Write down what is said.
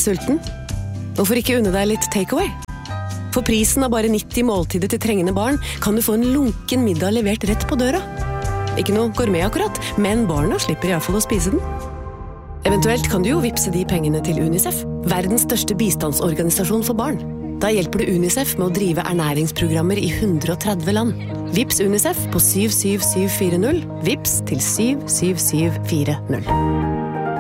sulten? Hvorfor ikke unne deg litt takeaway? For prisen av bare 90 måltider til trengende barn kan du få en lunken middag levert rett på døra. Ikke noe gourmet akkurat, men barna slipper I hvert fall å spise den. Eventuelt kan du jo vipse de pengene til UNICEF, verdens største bistandsorganisasjon for barn. Da hjelper du UNICEF med å drive ernæringsprogrammer I 130 land. Vips UNICEF på 77740, vips til 77740.